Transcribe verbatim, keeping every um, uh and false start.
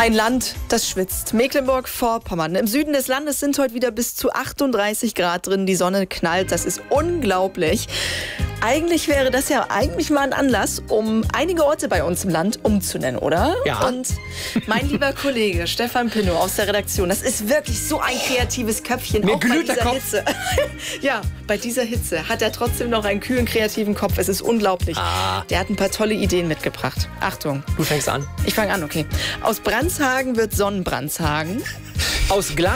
Ein Land, das schwitzt. Mecklenburg-Vorpommern. Im Süden des Landes sind heute wieder bis zu achtunddreißig Grad drin. Die Sonne knallt, das ist unglaublich. Eigentlich wäre das ja eigentlich mal ein Anlass, um einige Orte bei uns im Land umzunennen, oder? Ja. Und mein lieber Kollege Stefan Pinnow aus der Redaktion, das ist wirklich so ein kreatives Köpfchen. Mir auch bei glüht der dieser Kopf. Hitze. Ja, bei dieser Hitze hat er trotzdem noch einen kühlen, kreativen Kopf. Es ist unglaublich. Ah. Der hat ein paar tolle Ideen mitgebracht. Achtung. Du fängst an. Ich fange an, okay. Aus Brandshagen wird Sonnenbrandshagen. Aus Glas